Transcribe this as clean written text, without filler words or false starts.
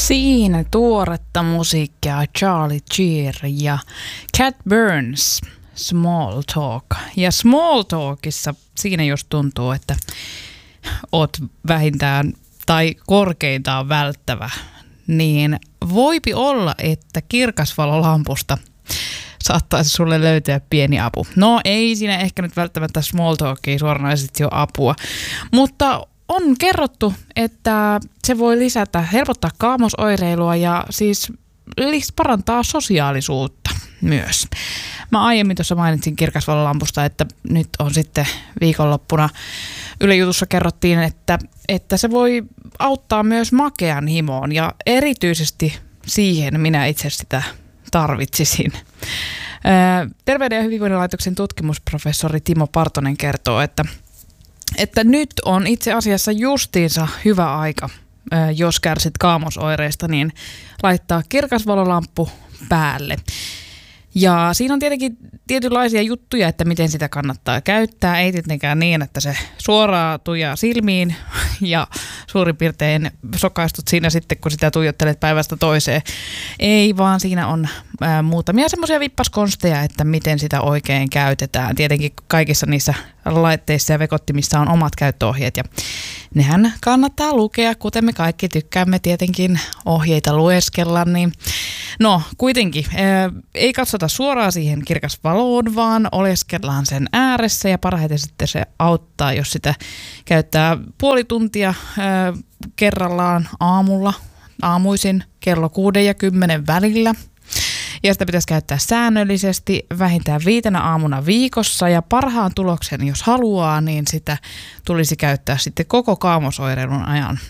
Siinä tuoretta musiikkia Charlie Cheer ja Cat Burns, Small Talk. Ja Small Talkissa siinä jos tuntuu, että oot vähintään tai korkeintaan välttävä, niin voipi olla, että kirkasvalolampusta saattaisi sulle löytyä pieni apu. No ei siinä ehkä nyt välttämättä small talkia suoranaisesti jo apua, mutta on kerrottu, että se voi helpottaa kaamosoireilua ja siis parantaa sosiaalisuutta myös. Mä aiemmin tuossa mainitsin kirkasvalolampusta, että nyt on sitten viikonloppuna Yle Jutussa kerrottiin, että se voi auttaa myös makean himoon ja erityisesti siihen minä itse sitä tarvitsisin. Terveyden ja hyvinvoinnin laitoksen tutkimusprofessori Timo Partonen kertoo, että nyt on itse asiassa justiinsa hyvä aika, jos kärsit kaamosoireista, niin laittaa kirkasvalolamppu päälle. Ja siinä on tietenkin tietynlaisia juttuja, että miten sitä kannattaa käyttää. Ei tietenkään niin, että se suoraan tujaa silmiin ja suurin piirtein sokaistut siinä sitten, kun sitä tuijottelet päivästä toiseen. Ei, vaan siinä on muutamia semmoisia vippaskonsteja, että miten sitä oikein käytetään. Tietenkin kaikissa niissä laitteissa ja vekottimissa on omat käyttöohjeet ja nehän kannattaa lukea, kuten me kaikki tykkäämme tietenkin ohjeita lueskella. Niin no kuitenkin ei katsota suoraan siihen kirkasvaloon, vaan oleskellaan sen ääressä ja parhaiten sitten se auttaa, jos sitä käyttää puoli tuntia kerrallaan aamuisin kello 6 ja 10 välillä. Ja sitä pitäisi käyttää säännöllisesti vähintään 5 aamuna viikossa ja parhaan tuloksen, jos haluaa, niin sitä tulisi käyttää sitten koko kaamosoireilun ajan.